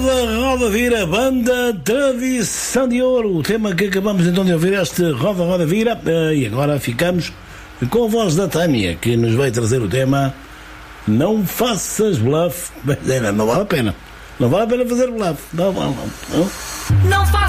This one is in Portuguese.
Roda Vira, banda Tradição de Ouro, o tema que acabamos então de ouvir, este Roda Vira, e agora ficamos com a voz da Tânia, que nos vai trazer o tema Não Faças Bluff. Não vale a pena fazer bluff, não. Não faças